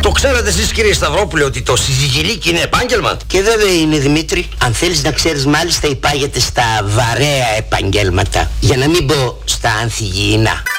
Το ξέρετε εσείς, κύριε Σταυρόπουλε, ότι το συζυγιλίκι είναι επάγγελμα? Και βέβαια είναι, Δημήτρη. Αν θέλεις να ξέρεις, μάλιστα υπάγεται στα βαρέα επαγγέλματα. Για να μην πω στα ανθυγιεινά.